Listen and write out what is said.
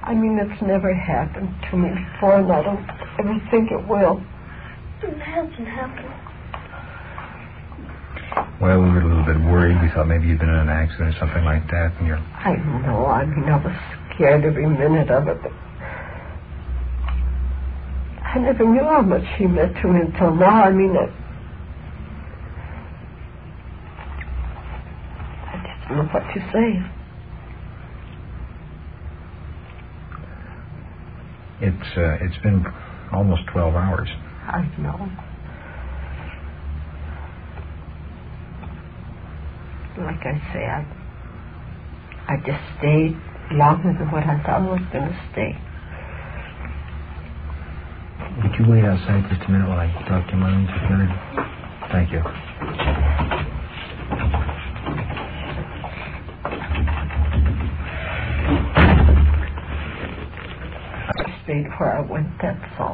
I mean, it's never happened to me before, and I don't ever think it will. It hasn't happened. Well, we were a little bit worried. We thought maybe you'd been in an accident or something like that, and you're... I know. I mean, I was scared every minute of it, but I never knew how much she meant to me until now. I mean, I just don't know what to say. It's been almost 12 hours. I know. Like I say, I just stayed longer than what I thought I was going to stay. Would you wait outside just a minute while I talk to my own security? Thank you. I stayed where I went, that's all.